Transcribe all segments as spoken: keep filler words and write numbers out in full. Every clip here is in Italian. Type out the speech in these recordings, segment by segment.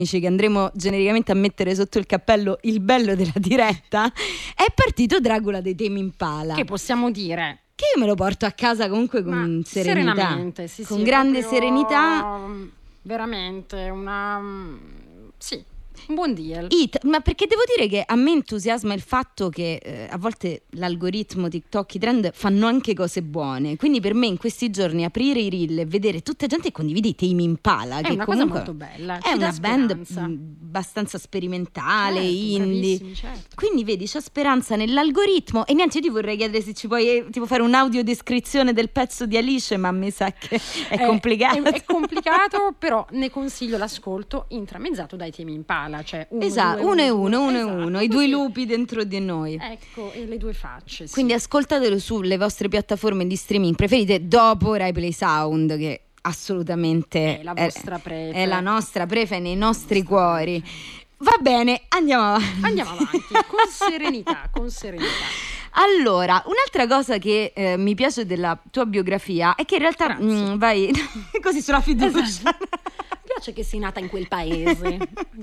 che andremo genericamente a mettere sotto il cappello il bello della diretta, è partito Dracula dei Tame Impala. Che possiamo dire? Che io me lo porto a casa comunque con Ma serenità, serenamente, sì, con sì, grande proprio, serenità. Veramente una... sì. Un buon deal. It, ma perché devo dire che a me entusiasma il fatto che eh, a volte l'algoritmo, TikTok, i trend fanno anche cose buone. Quindi per me in questi giorni aprire i reel e vedere tutta gente che condivide i Tame Impala, è che una cosa molto bella, è una band mh, abbastanza sperimentale, certo, indie, certo. Quindi vedi, c'è speranza nell'algoritmo. E niente, io ti vorrei chiedere se ci puoi eh, tipo fare un'audiodescrizione del pezzo di Alice, ma mi sa che è, è complicato. È, è complicato, però ne consiglio l'ascolto intramezzato dai Tame Impala. Cioè uno, esatto, due, uno e uno, uno, uno e esatto, uno, i due lupi dentro di noi. Ecco, e le due facce. Sì. Quindi ascoltatelo sulle vostre piattaforme di streaming preferite dopo Rai Play Sound, che assolutamente è la vostra prefe. È la nostra prefe nei nostri cuori. Prefe. Va bene, andiamo avanti. Andiamo avanti, con serenità, con serenità. Allora, un'altra cosa che eh, mi piace della tua biografia è che in realtà mh, vai così sulla fiducia. Esatto. Piace che sei nata in quel paese.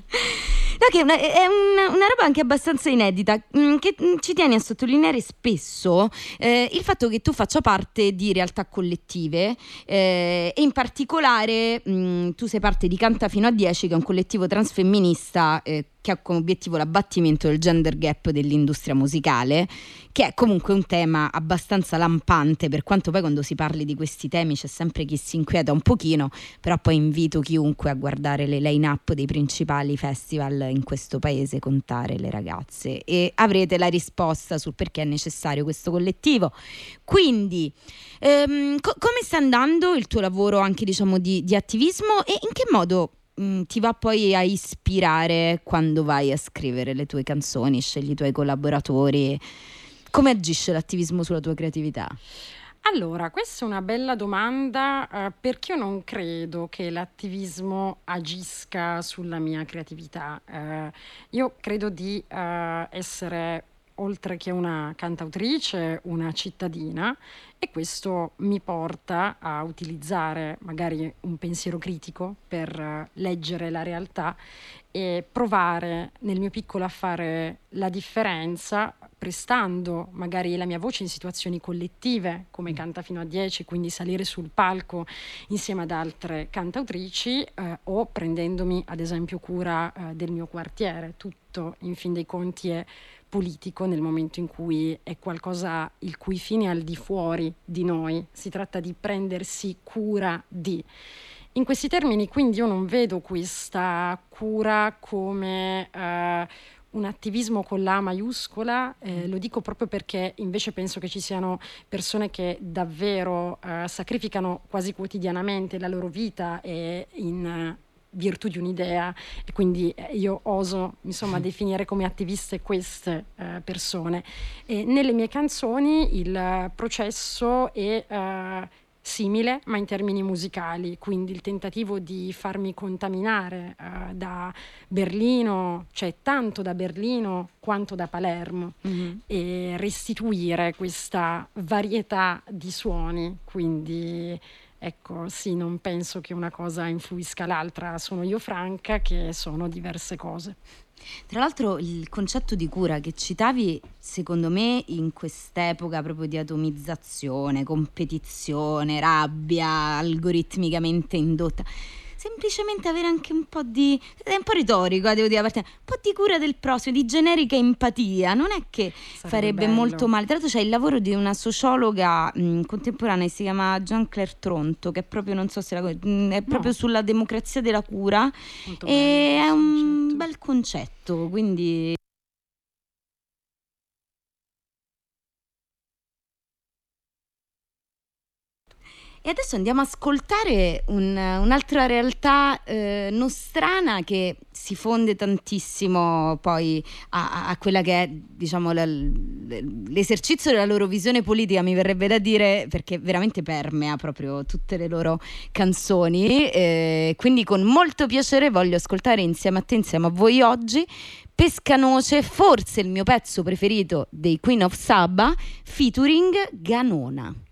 No, che è una, è una, una roba anche abbastanza inedita, mh, che mh, ci tieni a sottolineare spesso eh, il fatto che tu faccia parte di realtà collettive eh, e in particolare mh, tu sei parte di Canta Fino a dieci, che è un collettivo transfemminista eh, che ha come obiettivo l'abbattimento del gender gap dell'industria musicale, che è comunque un tema abbastanza lampante, per quanto poi quando si parli di questi temi c'è sempre chi si inquieta un pochino, però poi invito chiunque a guardare le line-up dei principali festival in questo paese, contare le ragazze, e avrete la risposta sul perché è necessario questo collettivo. Quindi ehm, co- come sta andando il tuo lavoro anche diciamo di, di attivismo, e in che modo ti va poi a ispirare quando vai a scrivere le tue canzoni, scegli i tuoi collaboratori? Come agisce l'attivismo sulla tua creatività? Allora, questa è una bella domanda eh, perché io non credo che l'attivismo agisca sulla mia creatività. Eh, io credo di eh, essere, oltre che una cantautrice, una cittadina, e questo mi porta a utilizzare magari un pensiero critico per uh, leggere la realtà e provare nel mio piccolo a fare la differenza, prestando magari la mia voce in situazioni collettive come Canta Fino a dieci, quindi salire sul palco insieme ad altre cantautrici eh, o prendendomi ad esempio cura eh, del mio quartiere. Tutto in fin dei conti è politico nel momento in cui è qualcosa il cui fine è al di fuori di noi, si tratta di prendersi cura di. In questi termini quindi io non vedo questa cura come eh, un attivismo con la A maiuscola, eh, lo dico proprio perché invece penso che ci siano persone che davvero eh, sacrificano quasi quotidianamente la loro vita e in virtù di un'idea, e quindi io oso insomma definire come attiviste queste eh, persone. E nelle mie canzoni il processo è eh, simile ma in termini musicali, quindi il tentativo di farmi contaminare eh, da Berlino, cioè tanto da Berlino quanto da Palermo, mm-hmm. e restituire questa varietà di suoni, quindi ecco, sì, non penso che una cosa influisca l'altra, sono io Franca che sono diverse cose. Tra l'altro il concetto di cura che citavi, secondo me in quest'epoca proprio di atomizzazione, competizione, rabbia algoritmicamente indotta, semplicemente avere anche un po' di, è un po' retorico, devo dire, un po' di cura del prossimo, di generica empatia, non è che sarebbe farebbe bello. Molto male. Tra l'altro c'è il lavoro di una sociologa mh, contemporanea, si chiama Jean-Claire Tronto, che è proprio, non so se la mh, è proprio no. sulla democrazia della cura, molto e bello, è un concetto. Bel concetto, quindi E adesso andiamo a ascoltare un, un'altra realtà eh, nostrana che si fonde tantissimo poi a, a quella che è, diciamo, la, l'esercizio della loro visione politica, mi verrebbe da dire, perché veramente permea proprio tutte le loro canzoni. Eh, quindi con molto piacere voglio ascoltare insieme a te, insieme a voi oggi, Pescanoce, forse il mio pezzo preferito dei Queen of Saba, featuring Ganona.